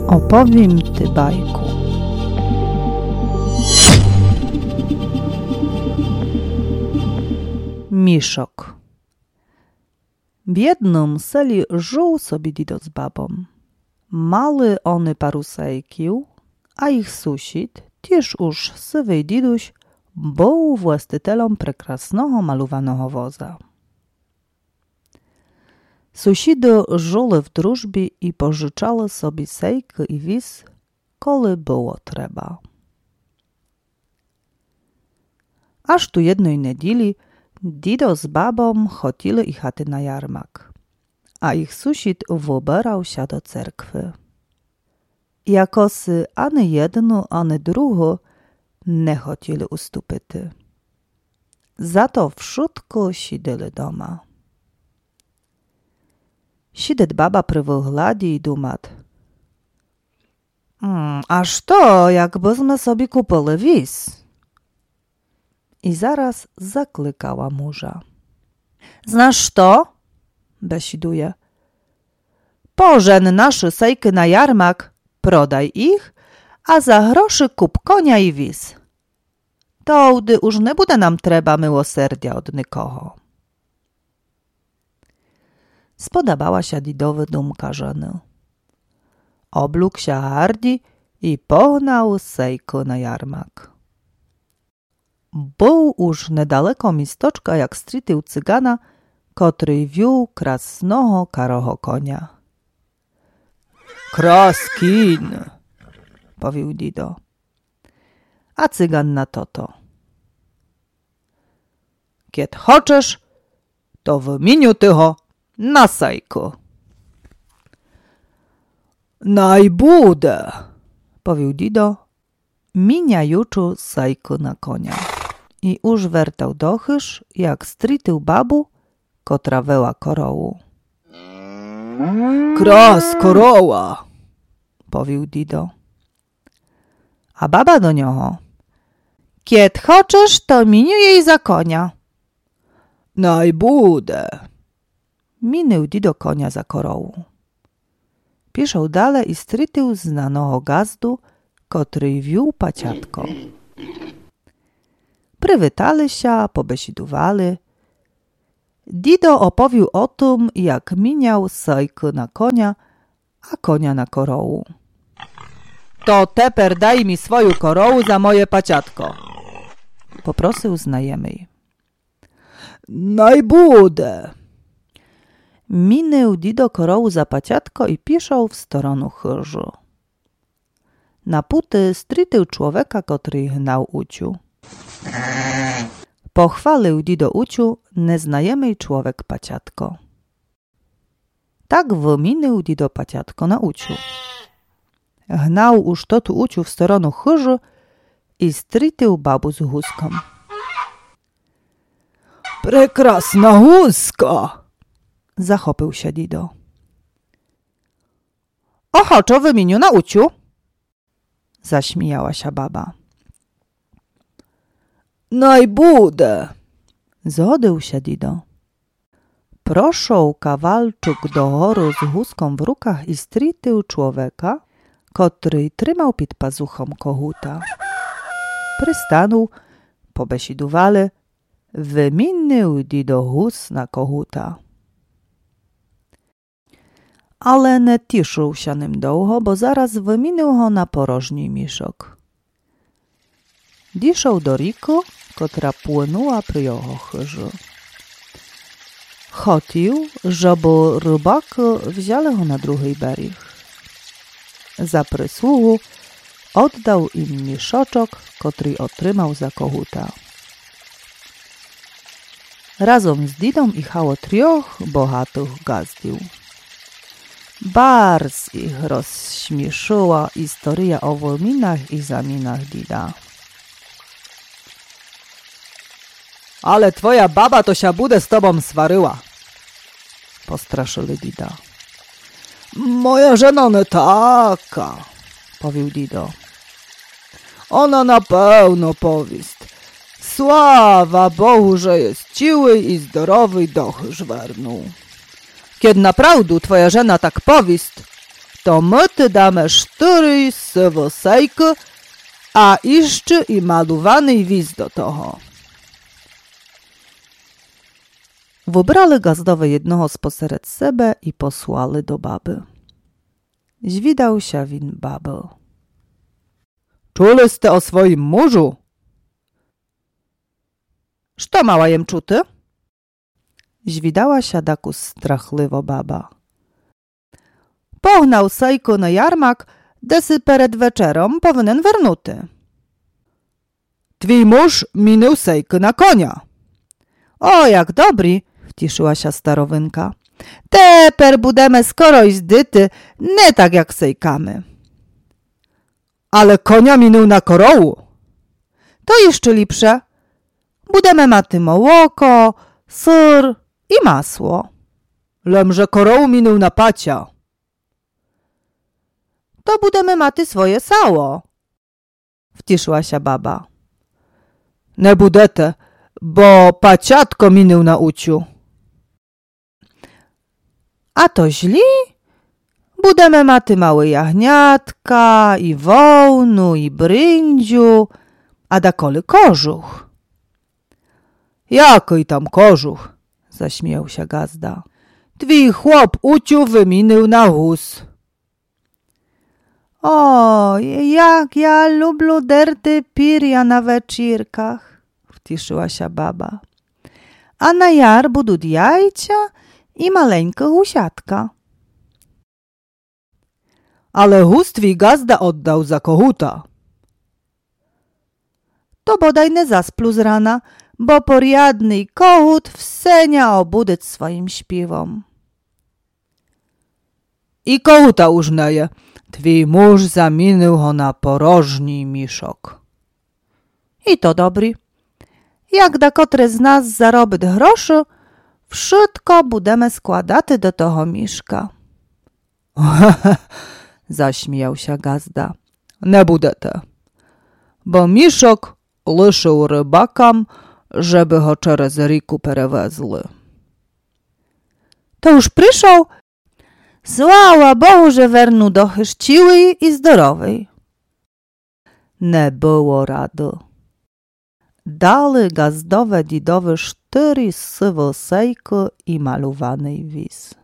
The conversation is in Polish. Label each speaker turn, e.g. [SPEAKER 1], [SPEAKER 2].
[SPEAKER 1] Opowiem ty bajku. Miszok. W jednym seli żył sobie Dido z babą. Mały one paru sejkił, a ich sąsiad, też już sywy Diduś, był właścicielem prekrasnego malowanego woza. Sąsiady żyli w drużbie i pożyczali sobie sejki i wiz, kole było trzeba. Aż tu jednej niedzieli Dido z babą chodzili i chaty na jarmak, a ich sąsiad wybierał się do cerkwy. Jakoś ani jedno, ani drugo nie chodzili ustupity. Za to wszystko siedzieli doma. Siedzieć baba przy wyglądzie i dumać. Aż to, jakbyśmy sobie kupili wiz. I zaraz zaklykała męża. Znasz to? Besiduje. Pożen nasze sejki na jarmak, prodaj ich, a za groszy kup konia i wiz. Tołdy już nie bude nam trzeba miłosierdzia od nikogo. Spodobała się Didowi dumka żony. Oblókł się hardzi i pognał sejki na jarmak. Był już niedaleko mistoczka, jak strytył cygana, który wiół krasnego karoho konia. Kraskin, powił Dido. A cygan na to. Kiedy chcesz, to wymieniu tyho na sejku. Najbudę, powił Dido, miniajuczu sejku na konia. I już wertał dochyż, jak strytył babu, kotra weła korołu. Kras koroła, powił Dido. A baba do niego. Kiedy chcesz, to miniu jej za konia. Najbudę. Minął Dido konia za korołu. Piszał dalej i strytył znanego gazdu, który wiół paciatko. Przywitali się, pobesidowali. Dido opowił o tym, jak miniał sejki na konia, a konia na korołu. To teper daj mi swoją korołu za moje paciatko, poprosił znajomej. Najbudę. Minął Dido korołu za paciatko i piszał w stronę chyżu. Na puty strytył człowieka, który gnał uciu. Pochwalił Dido uciu nieznajomej człowiek paciatko. Tak wyminął Dido paciatko na uciu. Gnał już to tu uciu w stronę chyżu i strytył babu z huską. Prekrasna huska! Zachopił się Dido. Ochoczo wymienił na uciu? Zaśmiała się baba. Najbudę! Zgodził się Dido. Proszą kawalczuk do horu z huską w rukach i strytył człowieka, który trzymał pod pazuchą koguta. Przystanął, pobesidowali, wymienił Dido hus na koguta. Ale nie cieszył się nim długo, bo zaraz wymienił go na porożni miszok. Diszał do riku, która płynęła przy jego chyżu. Chodził, żeby rybaki wzięli go na drugi brzeg. Za przysługę oddał im miszoczok, który otrzymał za koguta. Razem z Didą jechało 3 bogatych gazdów. Bardzo ich rozśmieszyła historia o wyminach i zaminach Dida. Ale twoja baba to się bude z tobą swaryła, postraszyli Dida. Moja żona nie taka, powił Dido. Ona na pewno powieść. Sława Bogu, że jest ciły i zdrowy dochyż wernu. Kiedy naprawdę twoja żona tak powieść, to my ty damy 4 sywosejki, a jeszcze i malowany wiz do toho. Wybrali gazdowe jednoho sposered sebe i posłali do baby. Zwidał się win baby. Czuliście o swoim mężu? Što mała jem czuty? Zwidała się daku strachliwo baba. Pognał sejku na jarmak, desy pered wieczerą powinien wernuty. Twój mąż minął sejku na konia. O, jak dobry, wciszyła się starowynka. Teper budemy skoro i zdyty, nie tak jak sejkamy. Ale konia minął na korołu. To jeszcze lepsze. Budemy maty mołoko, syr i masło. Lemże korołu minął na pacia. To budemy maty swoje sało, wciszyła się baba. Nie budete, bo paciatko minął na uciu. A to źli? Budemy maty małe jahniatka, i wołnu, i bryndziu, a dakoli kożuch. Jaki tam kożuch? Zaśmiał się gazda. Twój chłop uciu wyminął na wóz. O, jak ja lubię derty pirja na wieczirkach, wciszyła się baba. A na jar budu jajcia i maleńka gusiatka. Ale hus twój gazda oddał za kohuta. To bodaj nie zasplu z rana, bo porjadny kohut wsenia obudyć swoim śpiewom. I kohuta użneje. Twój mąż zamienił ho na porożni miszok. I to dobry. Jak da kotre z nas zarobić groszy, wszystko budemy składaty do toho miszka. Zaśmiał się gazda. Nie budete, bo miszok lyszył rybakam, żeby ho przez riku perewezli. To już przyszł? Sława Bogu, że wernu dochyściły i zdrowej. Nie było rady. Dali gazdowe dzidowe 4 sywosejki i malowany wiz.